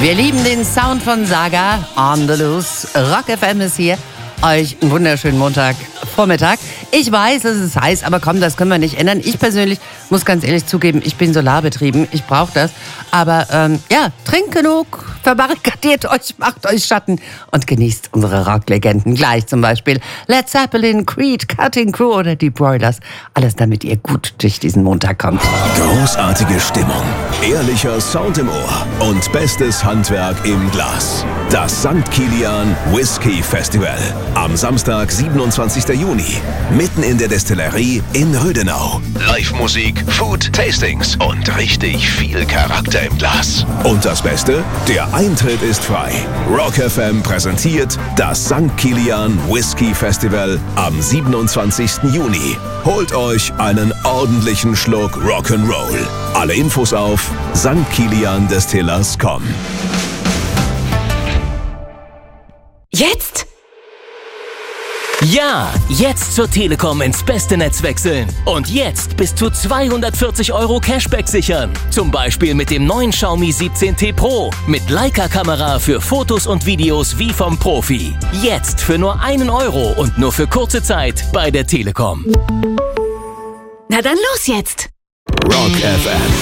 Wir lieben den Sound von Saga, On the Loose. Rock FM ist hier. Euch einen wunderschönen Montagvormittag. Ich weiß, es ist heiß, aber komm, das können wir nicht ändern. Ich persönlich muss ganz ehrlich zugeben, ich bin solarbetrieben, ich brauche das. Aber trinkt genug, verbarrikadiert euch, macht euch Schatten und genießt unsere Rocklegenden. Gleich zum Beispiel Led Zeppelin, Creed, Cutting Crew oder die Broilers. Alles, damit ihr gut durch diesen Montag kommt. Großartige Stimmung, ehrlicher Sound im Ohr und bestes Handwerk im Glas. Das St. Kilian Whisky Festival. Am Samstag, 27. Juni. Mitten in der Destillerie in Rödenau. Live-Musik, Food, Tastings und richtig viel Charakter im Glas. Und das Beste? Der Eintritt ist frei. Rock FM präsentiert das St. Kilian Whisky Festival am 27. Juni. Holt euch einen ordentlichen Schluck Rock'n'Roll. Alle Infos auf stkiliandestillers.com. Jetzt? Ja, jetzt zur Telekom ins beste Netz wechseln. Und jetzt bis zu 240 € Cashback sichern. Zum Beispiel mit dem neuen Xiaomi 17T Pro. Mit Leica-Kamera für Fotos und Videos wie vom Profi. Jetzt für nur 1 € und nur für kurze Zeit bei der Telekom. Na dann los jetzt! Rock FM.